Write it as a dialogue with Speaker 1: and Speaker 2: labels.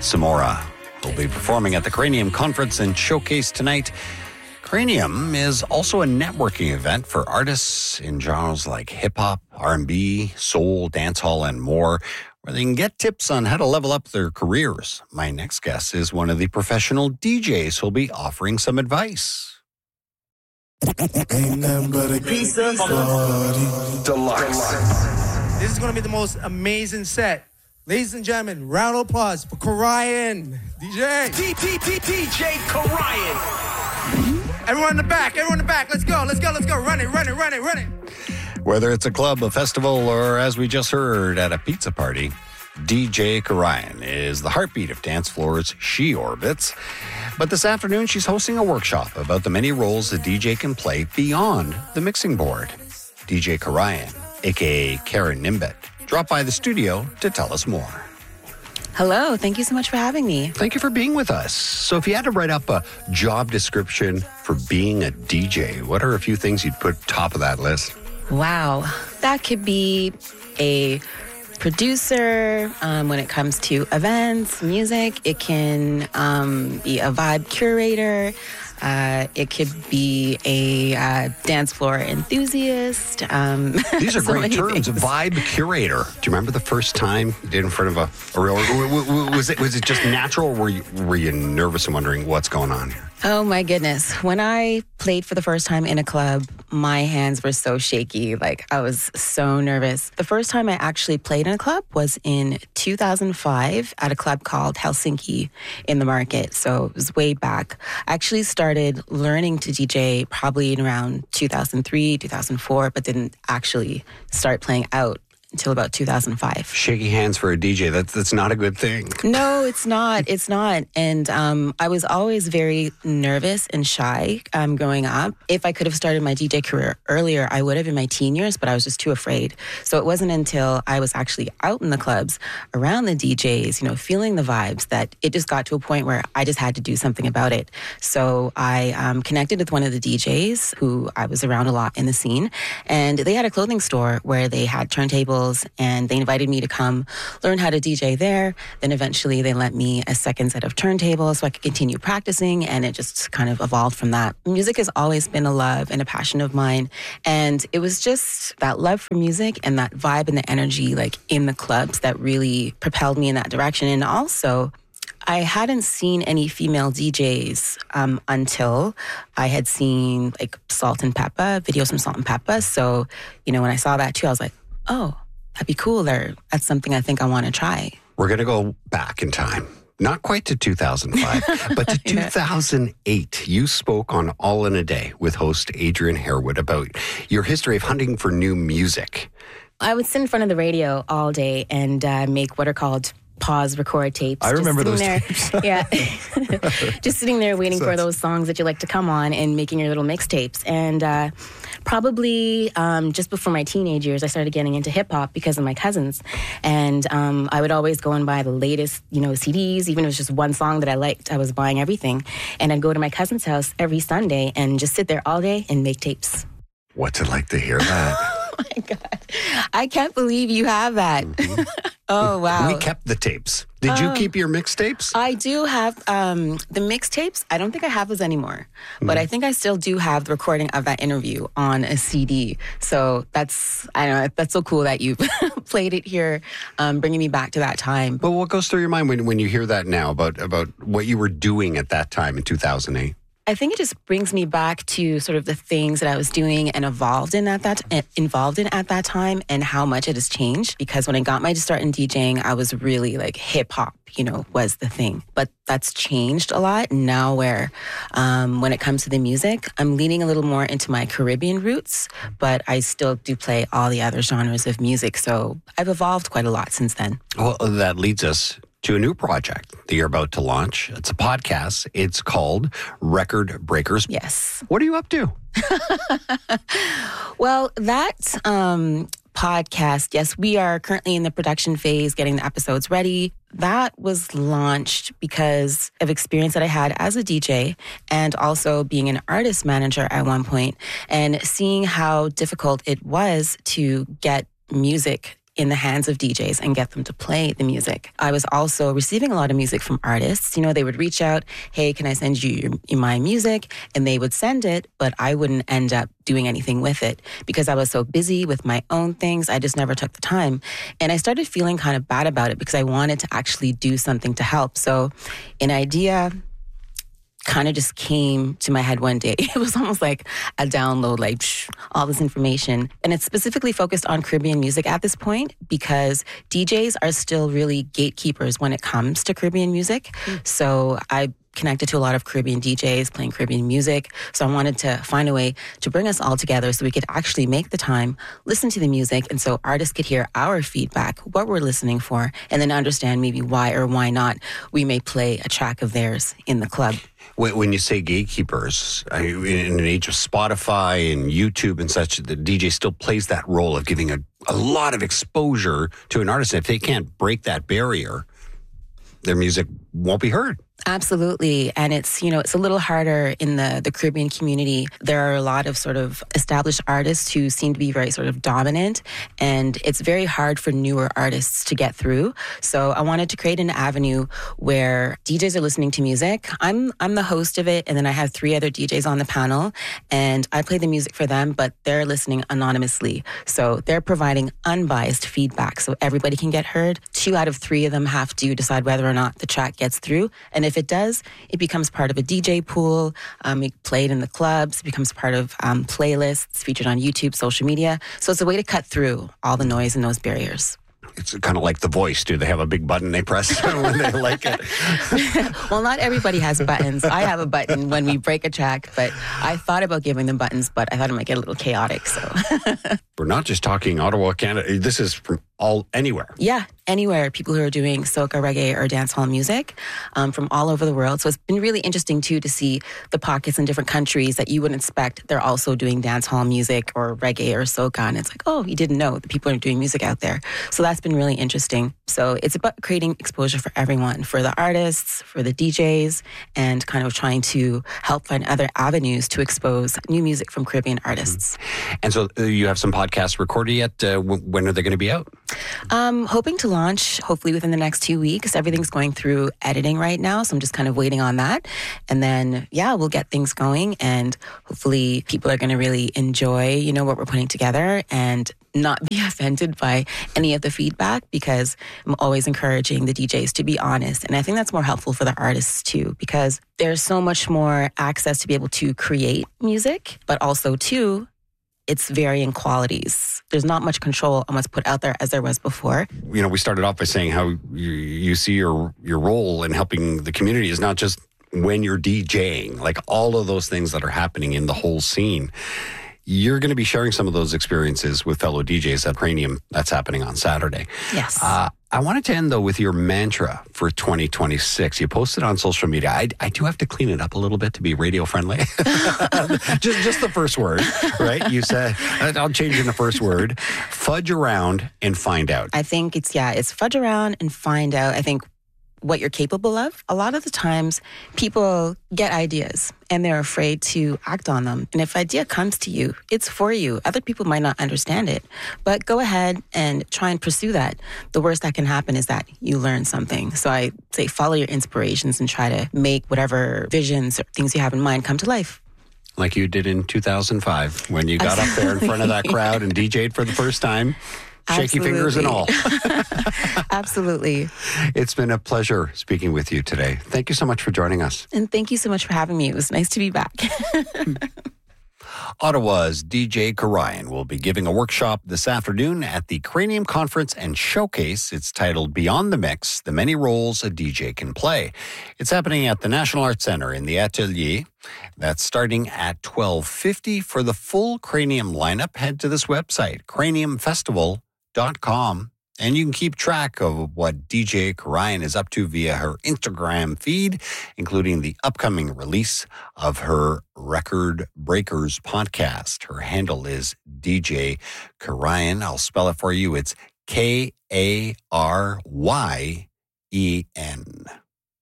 Speaker 1: Samora will be performing at the Cranium Conference and Showcase tonight. Cranium is also a networking event for artists in genres like hip-hop, R&B, soul, dancehall, and more, where they can get tips on how to level up their careers. My next guest is one of the professional DJs who'll be offering some advice.
Speaker 2: Ain't nothing but a piece of deluxe.
Speaker 3: This is going to be the most amazing set. Ladies and gentlemen, round of applause for Karayan. DJ Karayan. Everyone in the back, let's go. Run it.
Speaker 1: Whether it's a club, a festival, or as we just heard, at a pizza party, DJ Karayan is the heartbeat of dance floors she orbits. But this afternoon, she's hosting a workshop about the many roles a DJ can play beyond the mixing board. DJ Karayan, a.k.a. Karen Nimbet, dropped by the studio to tell us more.
Speaker 4: Hello, thank you so much for having me.
Speaker 1: Thank you for being with us. So if you had to write up a job description for being a DJ, what are a few things you'd put top of that list?
Speaker 4: Wow, that could be a producer when it comes to events, music. It can be a vibe curator. It could be a dance floor enthusiast.
Speaker 1: These are great terms. Vibe curator. Do you remember the first time you did in front of a real? Was it just natural, or were you nervous and wondering what's going on here?
Speaker 4: Oh my goodness. When I played for the first time in a club, my hands were so shaky. Like, I was so nervous. The first time I actually played in a club was in 2005 at a club called Helsinki in the Market. So it was way back. I actually started learning to DJ probably in around 2003, 2004, but didn't actually start playing out until about 2005.
Speaker 1: Shaky hands for a DJ, that's not a good thing.
Speaker 4: No, it's not. It's not. And I was always very nervous and shy growing up. If I could have started my DJ career earlier, I would have in my teen years, but I was just too afraid. So it wasn't until I was actually out in the clubs around the DJs, feeling the vibes, that it just got to a point where I just had to do something about it. So I connected with one of the DJs who I was around a lot in the scene, and they had a clothing store where they had turntables, and they invited me to come learn how to DJ there. Then eventually they lent me a second set of turntables so I could continue practicing, and it just kind of evolved from that. Music has always been a love and a passion of mine, and it was just that love for music and that vibe and the energy like in the clubs that really propelled me in that direction. And also, I hadn't seen any female DJs until I had seen like Salt and Peppa, videos from Salt and Peppa. So, when I saw that too, I was like, oh, that'd be cool there. That's something I think I want to try.
Speaker 1: We're going to go back in time. Not quite to 2005, but to 2008. You spoke on All in a Day with host Adrian Harewood about your history of hunting for new music.
Speaker 4: I would sit in front of the radio all day and make what are called pause record tapes.
Speaker 5: I remember those tapes.
Speaker 4: Yeah. Just sitting there waiting for those songs that you like to come on and making your little mixtapes. And probably just before my teenage years, I started getting into hip-hop because of my cousins. And I would always go and buy the latest, CDs. Even if it was just one song that I liked, I was buying everything. And I'd go to my cousin's house every Sunday and just sit there all day and make tapes.
Speaker 1: What's it like to hear that?
Speaker 4: Oh, my God. I can't believe you have that. Mm-hmm. Oh, wow.
Speaker 1: We kept the tapes. Did you keep your mixtapes?
Speaker 4: I do have the mixtapes. I don't think I have those anymore. But I think I still do have the recording of that interview on a CD. So that's so cool that you played it here, bringing me back to that time.
Speaker 1: But what goes through your mind when you hear that now about what you were doing at that time in 2008?
Speaker 4: I think it just brings me back to sort of the things that I was doing and involved in at that time, and how much it has changed. Because when I got my start in DJing, I was really like hip hop, was the thing. But that's changed a lot now, where when it comes to the music, I'm leaning a little more into my Caribbean roots, but I still do play all the other genres of music. So I've evolved quite a lot since then.
Speaker 1: Well, that leads us to a new project that you're about to launch. It's a podcast. It's called Record Breakers.
Speaker 4: Yes.
Speaker 1: What are you up to?
Speaker 4: Well, that podcast, yes, we are currently in the production phase, getting the episodes ready. That was launched because of experience that I had as a DJ, and also being an artist manager at one point, and seeing how difficult it was to get music in the hands of DJs and get them to play the music. I was also receiving a lot of music from artists. You know, they would reach out, hey, can I send you my music? And they would send it, but I wouldn't end up doing anything with it because I was so busy with my own things. I just never took the time. And I started feeling kind of bad about it because I wanted to actually do something to help. So an idea kind of just came to my head one day. It was almost like a download, like all this information. And it's specifically focused on Caribbean music at this point because DJs are still really gatekeepers when it comes to Caribbean music. So I connected to a lot of Caribbean DJs playing Caribbean music. So I wanted to find a way to bring us all together so we could actually make the time, listen to the music, and so artists could hear our feedback, what we're listening for, and then understand maybe why or why not we may play a track of theirs in the club.
Speaker 1: When you say gatekeepers, in an age of Spotify and YouTube and such, the DJ still plays that role of giving a lot of exposure to an artist. If they can't break that barrier, their music won't be heard.
Speaker 4: Absolutely. And it's, you know, it's a little harder in the Caribbean community. There are a lot of sort of established artists who seem to be very sort of dominant, and it's very hard for newer artists to get through. So I wanted to create an avenue where DJs are listening to music. I'm the host of it, and then I have 3 other DJs on the panel, and I play the music for them, but they're listening anonymously. So they're providing unbiased feedback so everybody can get heard. 2 out of 3 of them have to decide whether or not the track gets through. And if it does, it becomes part of a DJ pool. It played in the clubs. It becomes part of playlists featured on YouTube, social media. So it's a way to cut through all the noise and those barriers.
Speaker 1: It's kind of like The Voice. Do they have a big button they press when they like it?
Speaker 4: Well, not everybody has buttons. I have a button when we break a track, but I thought about giving them buttons, but I thought it might get a little chaotic. So
Speaker 1: we're not just talking Ottawa, Canada. This is from anywhere.
Speaker 4: Yeah, anywhere. People who are doing soca, reggae, or dancehall music from all over the world. So it's been really interesting, too, to see the pockets in different countries that you wouldn't expect. They're also doing dancehall music or reggae or soca. And it's like, oh, you didn't know the people are doing music out there. So that's been really interesting. So it's about creating exposure for everyone, for the artists, for the DJs, and kind of trying to help find other avenues to expose new music from Caribbean artists.
Speaker 1: And so you have some podcasts recorded yet? When are they going to be out?
Speaker 4: Hoping to launch hopefully within the next 2 weeks. Everything's going through editing right now, so I'm just kind of waiting on that. And then, yeah, we'll get things going, and hopefully people are going to really enjoy, you know, what we're putting together and not be offended by any of the feedback, because I'm always encouraging the DJs to be honest. And I think that's more helpful for the artists too, because there's so much more access to be able to create music, but also too, it's varying qualities. There's not much control on what's put out there as there was before. You
Speaker 1: know, we started off by saying how you see your role in helping the community is not just when you're DJing, like all of those things that are happening in the whole scene. You're going to be sharing some of those experiences with fellow DJs at Cranium. That's happening on Saturday.
Speaker 4: Yes.
Speaker 1: I wanted to end, though, with your mantra for 2026. You posted on social media. I do have to clean it up a little bit to be radio friendly. just the first word, right? You said, I'll change in the first word. Fudge around and find out.
Speaker 4: I think it's fudge around and find out. I think what you're capable of. A lot of the times people get ideas and they're afraid to act on them. And if an idea comes to you, it's for you. Other people might not understand it, but go ahead and try and pursue that. The worst that can happen is that you learn something. So I say follow your inspirations and try to make whatever visions or things you have in mind come to life.
Speaker 1: Like you did in 2005 when you got up there in front of that crowd and DJ'd for the first time. Shaky fingers and all.
Speaker 4: Absolutely.
Speaker 1: It's been a pleasure speaking with you today. Thank you so much for joining us.
Speaker 4: And thank you so much for having me. It was nice to be back.
Speaker 1: Ottawa's DJ Karayan will be giving a workshop this afternoon at the Cranium Conference and Showcase. It's titled Beyond the Mix, The Many Roles a DJ Can Play. It's happening at the National Arts Centre in the Atelier. That's starting at 12:50. For the full Cranium lineup, head to this website, craniumfestival.com. And you can keep track of what DJ Karayan is up to via her Instagram feed, including the upcoming release of her Record Breakers podcast. Her handle is DJ Karayan. I'll spell it for you. It's Karayen.